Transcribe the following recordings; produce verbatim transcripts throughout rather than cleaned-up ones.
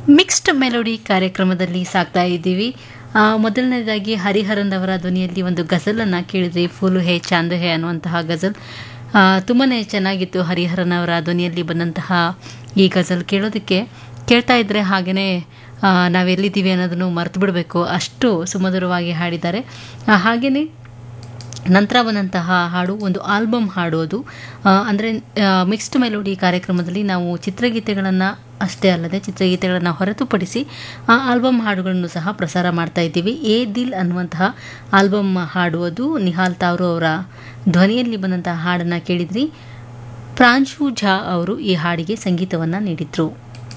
Mixed melody ಕಾರ್ಯಕ್ರಮದಲ್ಲಿ ಸಾಕ್ತಾ ಇದ್ದೀವಿ. ಆ, ಮೊದಲನೇದಾಗಿ ಹರಿಹರನ್ ಅವರ ಧ್ವನಿಯಲ್ಲಿ ಒಂದು ಗಜಲನ್ನು ಕೇಳಿದ್ರಿ, ಫೂಲು ಹೇ ಚಾಂದ್ ಹೇ ಅನ್ನುವಂತಹ ಗಜಲ್. ತುಂಬಾ ಚೆನ್ನಾಗಿತ್ತು. ಹರಿಹರನ್ ಅವರ ಧ್ವನಿಯಲ್ಲಿ ಬಂದಂತಹ ಈ ಗಜಲ್ ಕೇಳೋದಕ್ಕೆ ಕೇಳ್ತಾ ಇದ್ದರೆ ಹಾಗೆಯೇ ನಾವೆಲ್ಲಿದ್ದೀವಿ ಅನ್ನೋದನ್ನು ಮರೆತು ಬಿಡಬೇಕು, ಅಷ್ಟು ಸುಮಧುರವಾಗಿ ಹಾಡಿದ್ದಾರೆ. ಹಾಗೆಯೇ ನಂತರ ಬಂದಂತಹ ಹಾಡು ಒಂದು ಆಲ್ಬಮ್ ಹಾಡು. ಅದು ಅಂದರೆ ಮಿಕ್ಸ್ಡ್ ಮೆಲೋಡಿ ಕಾರ್ಯಕ್ರಮದಲ್ಲಿ ನಾವು ಚಿತ್ರಗೀತೆಗಳನ್ನು ಅಷ್ಟೇ ಅಲ್ಲದೆ ಚಿತ್ರಗೀತೆಗಳನ್ನು ಹೊರತುಪಡಿಸಿ ಆ ಆಲ್ಬಮ್ ಹಾಡುಗಳನ್ನು ಸಹ ಪ್ರಸಾರ ಮಾಡ್ತಾ ಇದ್ದೀವಿ. ಎ ದಿಲ್ ಅನ್ನುವಂತಹ ಆಲ್ಬಮ್ ಹಾಡು, ಅದು ನಿಹಾಲ್ ತಾವ್ರು ಅವರ ಧ್ವನಿಯಲ್ಲಿ ಬಂದಂತಹ ಹಾಡನ್ನು ಕೇಳಿದ್ರಿ. ಪ್ರಾಂಶು ಝಾ ಅವರು ಈ ಹಾಡಿಗೆ ಸಂಗೀತವನ್ನು ನೀಡಿದರು.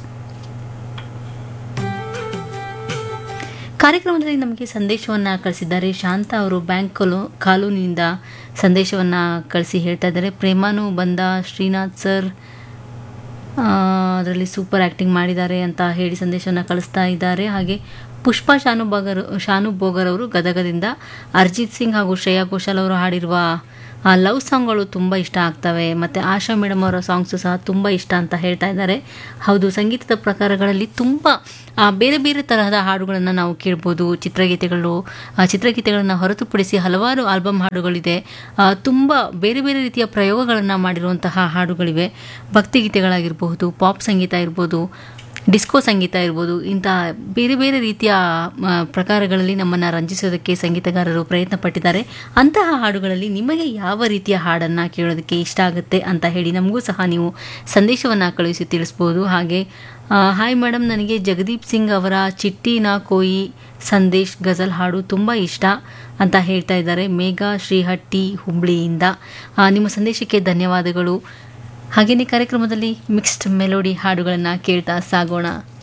ಕಾರ್ಯಕ್ರಮದಲ್ಲಿ ನಮಗೆ ಸಂದೇಶವನ್ನು ಕಳಿಸಿದ್ದಾರೆ. ಶಾಂತ ಅವರು ಬ್ಯಾಂಕ್ ಕಾಲೋ ಕಾಲೋನಿಯಿಂದ ಸಂದೇಶವನ್ನು ಕಳಿಸಿ ಹೇಳ್ತಾ ಇದ್ದಾರೆ, ಪ್ರೇಮಾನು ಬಂದ ಶ್ರೀನಾಥ್ ಸರ್ ಅದರಲ್ಲಿ ಸೂಪರ್ ಆ್ಯಕ್ಟಿಂಗ್ ಮಾಡಿದ್ದಾರೆ ಅಂತ ಹೇಳಿ ಸಂದೇಶವನ್ನು ಕಳಿಸ್ತಾ ಇದ್ದಾರೆ. ಹಾಗೆ ಪುಷ್ಪಾ ಶಾನುಭಾಗರ್ ಶಾನುಭೋಗರ್ ಅವರು ಗದಗದಿಂದ ಅರ್ಜಿತ್ ಸಿಂಗ್ ಹಾಗೂ ಶ್ರೇಯಾ ಘೋಷಾಲ್ ಅವರು ಹಾಡಿರುವ ಆ ಲವ್ ಸಾಂಗ್ಗಳು ತುಂಬ ಇಷ್ಟ ಆಗ್ತವೆ, ಮತ್ತು ಆಶಾ ಮೇಡಮ್ ಅವರ ಸಾಂಗ್ಸು ಸಹ ತುಂಬ ಇಷ್ಟ ಅಂತ ಹೇಳ್ತಾ ಇದ್ದಾರೆ. ಹೌದು, ಸಂಗೀತದ ಪ್ರಕಾರಗಳಲ್ಲಿ ತುಂಬ ಬೇರೆ ಬೇರೆ ತರಹದ ಹಾಡುಗಳನ್ನು ನಾವು ಕೇಳ್ಬೋದು. ಚಿತ್ರಗೀತೆಗಳು ಚಿತ್ರಗೀತೆಗಳನ್ನು ಹೊರತುಪಡಿಸಿ ಹಲವಾರು ಆಲ್ಬಮ್ ಹಾಡುಗಳಿದೆ. ತುಂಬ ಬೇರೆ ಬೇರೆ ರೀತಿಯ ಪ್ರಯೋಗಗಳನ್ನು ಮಾಡಿರುವಂತಹ ಹಾಡುಗಳಿವೆ. ಭಕ್ತಿಗೀತೆಗಳಾಗಿರಬಹುದು, ಪಾಪ್ ಸಂಗೀತ ಇರ್ಬೋದು, ಡಿಸ್ಕೋ ಸಂಗೀತ ಇರ್ಬೋದು, ಇಂಥ ಬೇರೆ ಬೇರೆ ರೀತಿಯ ಪ್ರಕಾರಗಳಲ್ಲಿ ನಮ್ಮನ್ನು ರಂಜಿಸೋದಕ್ಕೆ ಸಂಗೀತಗಾರರು ಪ್ರಯತ್ನ ಪಟ್ಟಿದ್ದಾರೆ. ಅಂತಹ ಹಾಡುಗಳಲ್ಲಿ ನಿಮಗೆ ಯಾವ ರೀತಿಯ ಹಾಡನ್ನು ಕೇಳೋದಕ್ಕೆ ಇಷ್ಟ ಆಗುತ್ತೆ ಅಂತ ಹೇಳಿ ನಮಗೂ ಸಹ ನೀವು ಸಂದೇಶವನ್ನು ಕಳುಹಿಸಿ ತಿಳಿಸ್ಬೋದು. ಹಾಗೆ ಹಾಯ್ ಮೇಡಮ್, ನನಗೆ ಜಗದೀಪ್ ಸಿಂಗ್ ಅವರ ಚಿಟ್ಟಿ ನಾ ಕೋಯಿ ಸಂದೇಶ್ ಗಜಲ್ ಹಾಡು ತುಂಬ ಇಷ್ಟ ಅಂತ ಹೇಳ್ತಾ ಇದ್ದಾರೆ. ಮೇಘಾ ಶ್ರೀಹಟ್ಟಿ ಹುಬ್ಳಿಯಿಂದ ನಿಮ್ಮ ಸಂದೇಶಕ್ಕೆ ಧನ್ಯವಾದಗಳು. ಹಾಗೆಯೇ ಕಾರ್ಯಕ್ರಮದಲ್ಲಿ ಮಿಕ್ಸ್ಡ್ ಮೆಲೋಡಿ ಹಾಡುಗಳನ್ನು ಕೇಳ್ತಾ ಸಾಗೋಣ.